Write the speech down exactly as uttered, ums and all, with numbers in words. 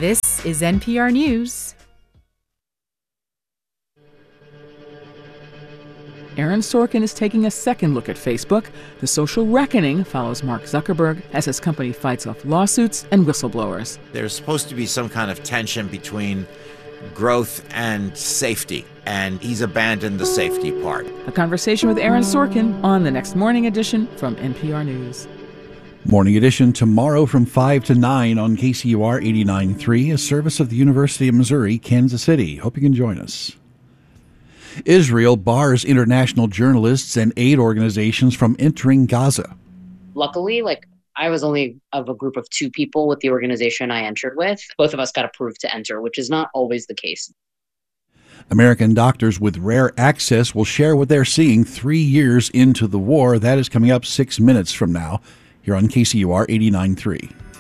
This is N P R News. Aaron Sorkin is taking a second look at Facebook. The social reckoning follows Mark Zuckerberg as his company fights off lawsuits and whistleblowers. There's supposed to be some kind of tension between growth and safety, and he's abandoned the safety part. A conversation with Aaron Sorkin on the next Morning Edition from N P R News. Morning Edition tomorrow from five to nine on K C U R eighty-nine point three, a service of the University of Missouri, Kansas City. Hope you can join us. Israel bars international journalists and aid organizations from entering Gaza. Luckily, like I was only of a group of two people with the organization I entered with. Both of us got approved to enter, which is not always the case. American doctors with rare access will share what they're seeing three years into the war. That is coming up six minutes from now here on K C U R eighty-nine point three.